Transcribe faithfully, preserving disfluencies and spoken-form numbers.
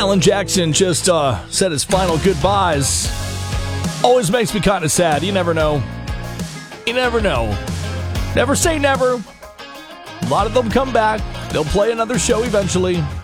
Alan Jackson just uh, said his final goodbyes. Always makes me kind of sad. You never know. You never know. Never say never. A lot of them come back. They'll play another show eventually.